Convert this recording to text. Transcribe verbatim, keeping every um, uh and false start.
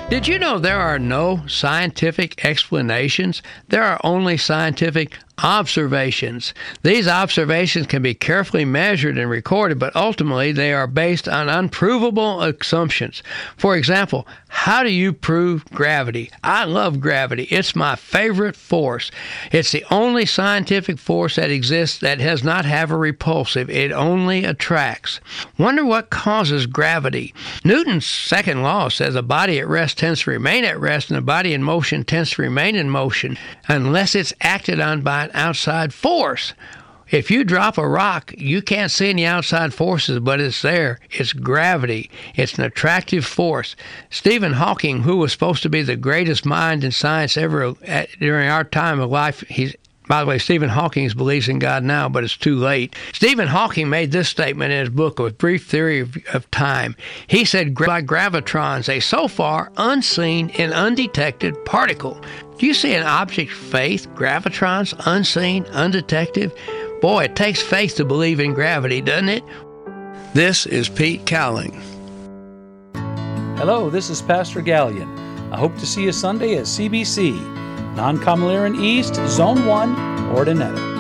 Did you know there are no scientific explanations? There are only scientific observations. These observations can be carefully measured and recorded, but ultimately they are based on unprovable assumptions. For example, how do you prove gravity? I love gravity. It's my favorite force. It's the only scientific force that exists that does not have a repulsive. It only attracts. Wonder what causes gravity. Newton's second law says a body at rest tends to remain at rest, and a body in motion tends to remain in motion unless it's acted on by an outside force. If you drop a rock, you can't see any outside forces, but it's there. It's gravity. It's an attractive force. Stephen Hawking, who was supposed to be the greatest mind in science ever at, during our time of life, he's By the way, Stephen Hawking believes in God now, but it's too late. Stephen Hawking made this statement in his book, A Brief Theory of, of Time. He said, by gravitrons, a so far unseen and undetected particle. Do you see an object faith, gravitrons, unseen, undetected? Boy, it takes faith to believe in gravity, doesn't it? This is Pete Cowling. Hello, this is Pastor Gallion. I hope to see you Sunday at C B C. Non-Comaliran East, Zone one, Ordinetta.